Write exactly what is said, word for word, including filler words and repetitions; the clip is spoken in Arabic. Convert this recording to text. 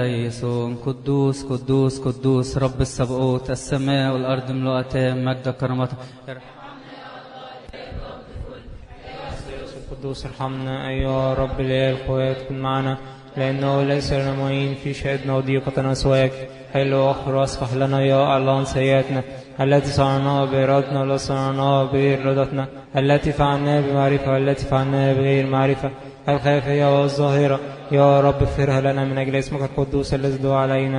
يسوع قدوس قدوس قدوس رب السبقوت، السماء والأرض ملؤتان مجد كرامته. القدوس ارحمنا أيها رب الإله القوات، كن معنا لأنه ليس لنا معين في شهدنا وضيقتنا سواك. حل وأخر واصفح لنا يا الله عن سيئاتنا التي صنعناها بإرادتنا ولا صنعناها بإرادتنا، التي فعلناها بمعرفة والتي فعلناها بغير معرفة، الخافية والظاهرة. يا رب اغفرها لنا من أجل اسمك القدوس الذي دعا علينا.